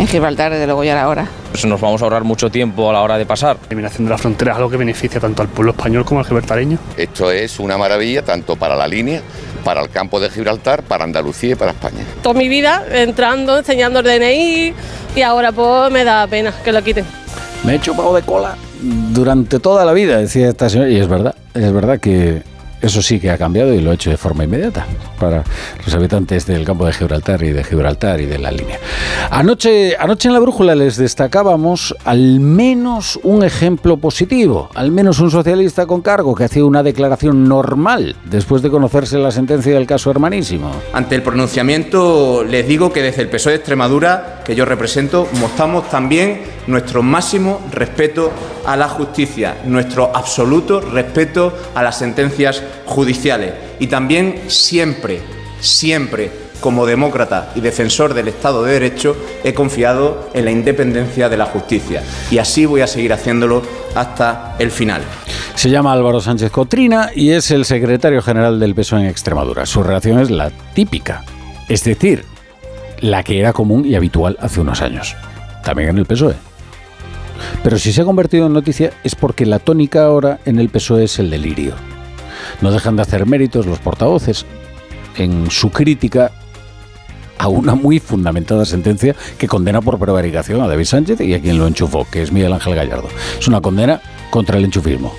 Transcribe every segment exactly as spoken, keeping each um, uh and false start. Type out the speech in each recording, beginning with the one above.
Gibraltar, desde luego ya era hora. Pues nos vamos a ahorrar mucho tiempo a la hora de pasar. La eliminación de la frontera es algo que beneficia tanto al pueblo español como al gibraltareño. Esto es una maravilla tanto para la línea, para el campo de Gibraltar, para Andalucía y para España. Toda mi vida entrando, enseñando el D N I y ahora pues me da pena que lo quiten. Me he chupado de cola durante toda la vida, decía esta señora, y es verdad, es verdad que eso sí que ha cambiado y lo ha hecho de forma inmediata para los habitantes del campo de Gibraltar y de Gibraltar y de la línea. Anoche, anoche en La Brújula les destacábamos al menos un ejemplo positivo, al menos un socialista con cargo que hacía una declaración normal después de conocerse la sentencia del caso Hermanísimo. Ante el pronunciamiento les digo que desde el P S O E de Extremadura, que yo represento, mostramos también nuestro máximo respeto a la justicia, nuestro absoluto respeto a las sentencias judiciales y también siempre, siempre como demócrata y defensor del Estado de Derecho he confiado en la independencia de la justicia y así voy a seguir haciéndolo hasta el final. Se llama Álvaro Sánchez Cotrina y es el secretario general del P S O E en Extremadura. Su reacción es la típica, es decir, la que era común y habitual hace unos años, también en el P S O E. Pero si se ha convertido en noticia es porque la tónica ahora en el P S O E es el delirio. No dejan de hacer méritos los portavoces en su crítica a una muy fundamentada sentencia que condena por prevaricación a David Sánchez y a quien lo enchufó, que es Miguel Ángel Gallardo. Es una condena contra el enchufismo.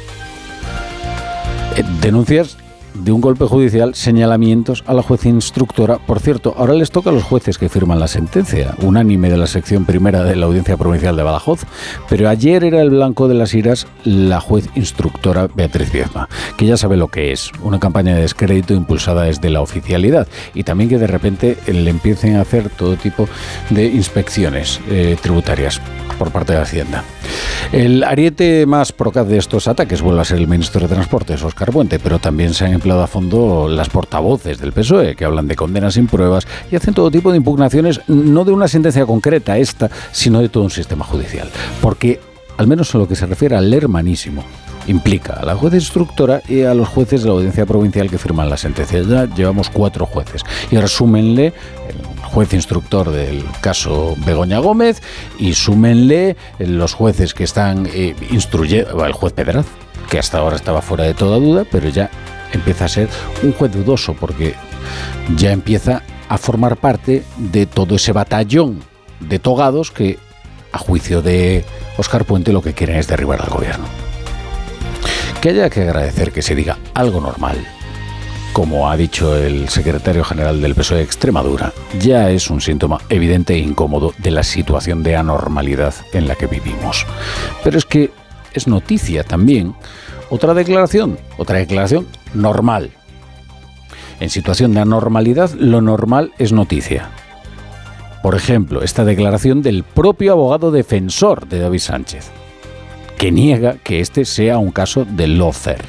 Eh, denuncias de un golpe judicial, señalamientos a la juez instructora. Por cierto, ahora les toca a los jueces que firman la sentencia, unánime de la sección primera de la Audiencia Provincial de Badajoz, pero ayer era el blanco de las iras la juez instructora Beatriz Viezma, que ya sabe lo que es, una campaña de descrédito impulsada desde la oficialidad y también que de repente le empiecen a hacer todo tipo de inspecciones eh, tributarias por parte de Hacienda. El ariete más procaz de estos ataques vuelve a ser el ministro de Transportes, Óscar Puente, pero también se han empleado a fondo las portavoces del P S O E, que hablan de condenas sin pruebas y hacen todo tipo de impugnaciones, no de una sentencia concreta esta, sino de todo un sistema judicial. Porque, al menos en lo que se refiere al Hermanísimo, implica a la juez instructora y a los jueces de la Audiencia Provincial que firman la sentencia. Ya llevamos cuatro jueces. Y ahora súmenle el juez instructor del caso Begoña Gómez y súmenle los jueces que están eh, instruyendo, el juez Pedraz, que hasta ahora estaba fuera de toda duda, pero ya empieza a ser un juez dudoso porque ya empieza a formar parte de todo ese batallón de togados que, a juicio de Óscar Puente, lo que quieren es derribar al gobierno. Que haya que agradecer que se diga algo normal, como ha dicho el secretario general del P S O E de Extremadura, ya es un síntoma evidente e incómodo de la situación de anormalidad en la que vivimos. Pero es que es noticia también otra declaración, otra declaración normal. En situación de anormalidad, lo normal es noticia. Por ejemplo, esta declaración del propio abogado defensor de David Sánchez, que niega que este sea un caso de lawfare.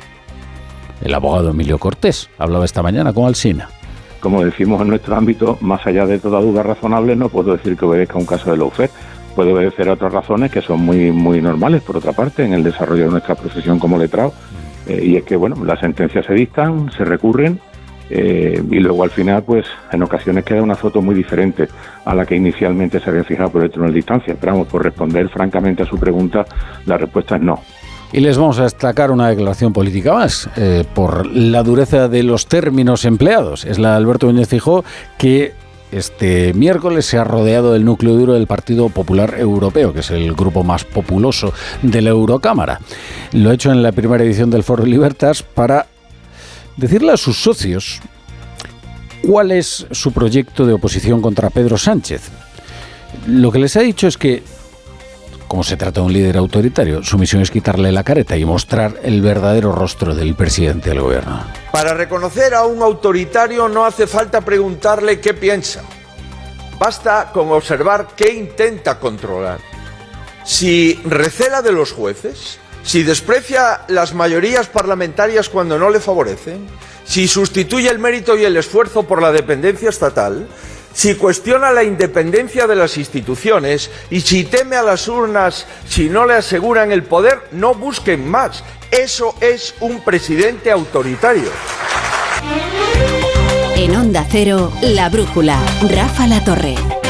El abogado Emilio Cortés hablaba esta mañana con Alsina. Como decimos en nuestro ámbito, más allá de toda duda razonable, no puedo decir que obedezca a un caso de lawfare. Puede obedecer a otras razones que son muy muy normales, por otra parte, en el desarrollo de nuestra profesión como letrado. Eh, y es que, bueno, las sentencias se dictan, se recurren, eh, y luego al final, pues, en ocasiones queda una foto muy diferente a la que inicialmente se había fijado por el tribunal de distancia. Pero vamos, por responder francamente a su pregunta, la respuesta es no. Y les vamos a destacar una declaración política más, eh, por la dureza de los términos empleados. Es la de Alberto Núñez Feijóo, que este miércoles se ha rodeado del núcleo duro del Partido Popular Europeo, que es el grupo más populoso de la Eurocámara. Lo ha hecho en la primera edición del Foro Libertas para decirle a sus socios cuál es su proyecto de oposición contra Pedro Sánchez. Lo que les ha dicho es que, como se trata de un líder autoritario, su misión es quitarle la careta y mostrar el verdadero rostro del presidente del gobierno. Para reconocer a un autoritario no hace falta preguntarle qué piensa. Basta con observar qué intenta controlar. Si recela de los jueces, si desprecia las mayorías parlamentarias cuando no le favorecen, si sustituye el mérito y el esfuerzo por la dependencia estatal, si cuestiona la independencia de las instituciones y si teme a las urnas si no le aseguran el poder, no busquen más. Eso es un presidente autoritario. En Onda Cero, La Brújula, Rafa La Torre.